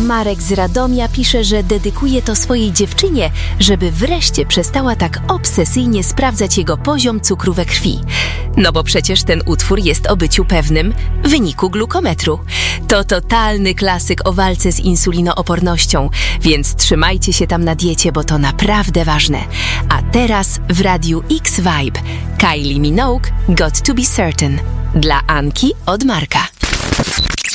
Marek z Radomia pisze, że dedykuje to swojej dziewczynie, żeby wreszcie przestała tak obsesyjnie sprawdzać jego poziom cukru we krwi. No bo przecież ten utwór jest o byciu pewnym wyniku glukometru. To totalny klasyk o walce z insulinoopornością, więc trzymajcie się tam na diecie, bo to naprawdę ważne. A teraz w Radiu X Vibe Kylie Minogue, Got to be Certain. Dla Anki od Marka.